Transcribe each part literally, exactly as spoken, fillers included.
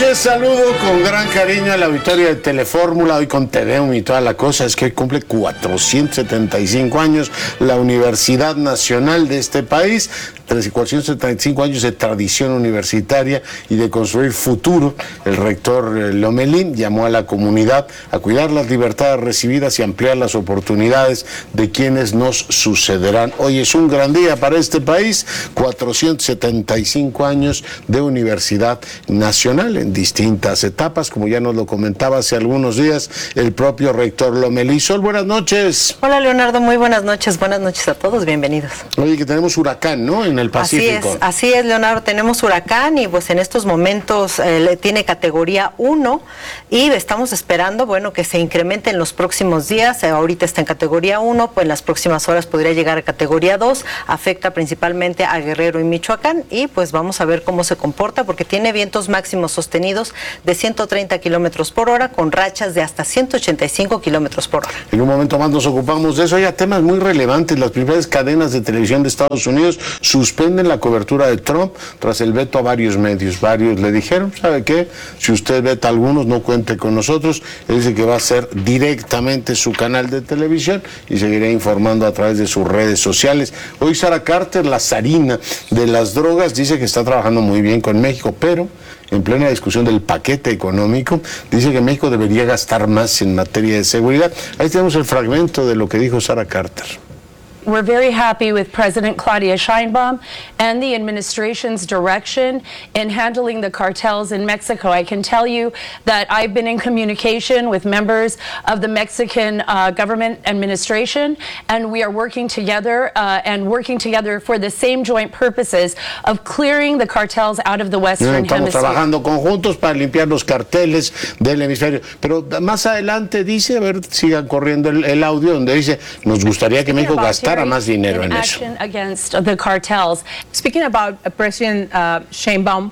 noches, saludo con gran cariño a la auditorio de Telefórmula, hoy con Tedeum y toda la cosa. Es que hoy cumple cuatrocientos setenta y cinco años la Universidad Nacional de este país, cuatrocientos setenta y cinco años de tradición universitaria y de construir futuro. El rector Lomelín llamó a la comunidad a cuidar las libertades recibidas y ampliar las oportunidades de quienes nos sucederán. Hoy es un gran día para este país, cuatrocientos setenta y cinco años de Universidad Nacional en distintas etapas, como ya nos lo comentaba hace algunos días el propio rector Lomelí. Sol, buenas noches. Hola Leonardo, muy buenas noches, buenas noches a todos, bienvenidos. Oye, que tenemos huracán, ¿no? En el Pacífico. Así es, así es Leonardo, tenemos huracán y pues en estos momentos eh, tiene categoría uno y estamos esperando, bueno, que se incremente en los próximos días. Eh, ahorita está en categoría uno, pues en las próximas horas podría llegar a categoría dos, afecta principalmente a Guerrero y Michoacán y pues vamos a ver cómo se comporta porque tiene vientos máximos sostenidos de ciento treinta kilómetros por hora con rachas de hasta ciento ochenta y cinco kilómetros por hora. En un momento más nos ocupamos de eso. Hay temas muy relevantes. Las primeras cadenas de televisión de Estados Unidos suspenden la cobertura de Trump tras el veto a varios medios. Varios le dijeron, ¿sabe qué? Si usted veta a algunos, no cuente con nosotros. Él dice que va a ser directamente su canal de televisión y seguirá informando a través de sus redes sociales. Hoy Sara Carter, la zarina de las drogas, dice que está trabajando muy bien con México, pero en plena discusión del paquete económico, dice que México debería gastar más en materia de seguridad. Ahí tenemos el fragmento de lo que dijo Sara Carter. We're very happy with President Claudia Sheinbaum and the administration's direction in handling the cartels in Mexico. I can tell you that I've been in communication with members of the Mexican uh, government administration, and we are working together uh, and working together for the same joint purposes of clearing the cartels out of the Western Estamos Hemisphere. trabajando conjuntos para limpiar los carteles del hemisferio. Pero más adelante dice, a ver, sigan corriendo el, el audio, donde dice, nos gustaría que México gastara más dinero en eso. Against the cartels. Speaking about uh, President uh, Sheinbaum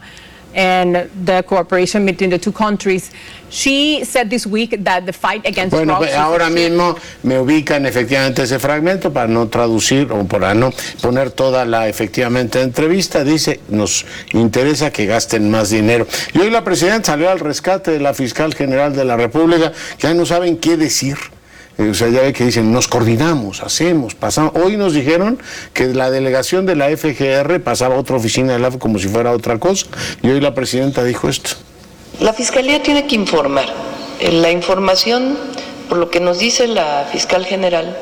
and the cooperation between the two countries, she said this week that the fight against bueno, drugs... ahora mismo me ubican efectivamente ese fragmento para no traducir o para no poner toda la efectivamente entrevista. Dice, nos interesa que gasten más dinero. Y hoy la presidenta salió al rescate de la fiscal general de la República, que ya no saben qué decir. O sea, ya ve que dicen, nos coordinamos, hacemos, pasamos. Hoy nos dijeron que la delegación de la F G R pasaba a otra oficina de la F como si fuera otra cosa. Y hoy la presidenta dijo esto. La Fiscalía tiene que informar. La información, por lo que nos dice la fiscal general,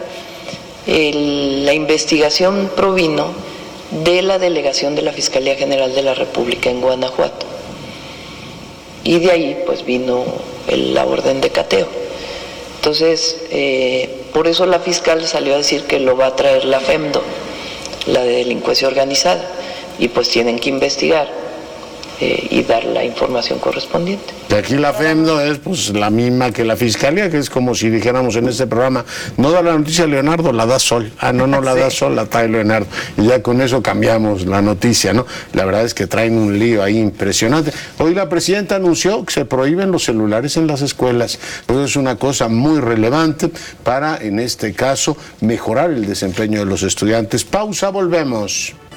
el, la investigación provino de la delegación de la Fiscalía General de la República en Guanajuato. Y de ahí, pues, vino el, la orden de cateo. Entonces, eh, por eso la fiscal salió a decir que lo va a traer la FEMDO, la de delincuencia organizada, y pues tienen que investigar eh, y dar la información correspondiente. De aquí la FEMDO es pues la misma que la Fiscalía, que es como si dijéramos en este programa, no da la noticia Leonardo, la da Sol. Ah, no, no la sí. da Sol, la trae Leonardo. Y ya con eso cambiamos la noticia, ¿no? La verdad es que traen un lío ahí impresionante. Hoy la presidenta anunció que se prohíben los celulares en las escuelas. Eso es una cosa muy relevante para, en este caso, mejorar el desempeño de los estudiantes. Pausa, volvemos.